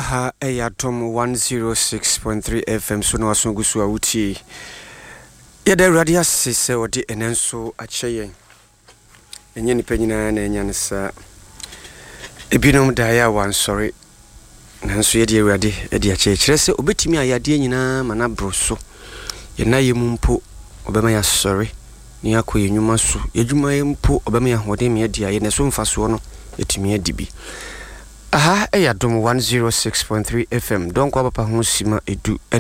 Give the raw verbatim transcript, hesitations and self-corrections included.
Aha, eya tom one oh six point three F M so na wasongu so awuti. Ya da radio asese odi enenso acheyen. Enye ni penyina na enya nsa. Ebinom da ya wan sorry. Nanso ye de awurade e de ache kire se obetimi ayade nyina mana broso. Ye na yemumpo obema ya sorry. Ni akoye nyuma so. Yedwuma yempo obema ya hode me dia ye ne so mfaso no etimi adibi. Aha, eya dom one oh six point three F M. Don't go up a home sima edu.